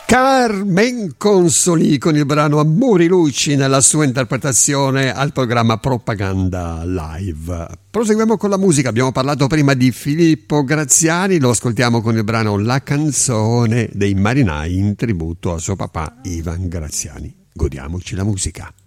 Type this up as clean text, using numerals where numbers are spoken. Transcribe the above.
Carmen Consoli con il brano Amori Luci nella sua interpretazione al programma Propaganda Live. Proseguiamo con la musica. Abbiamo parlato prima di Filippo Graziani, lo ascoltiamo con il brano La canzone dei marinai in tributo a suo papà Ivan Graziani. Godiamoci la musica.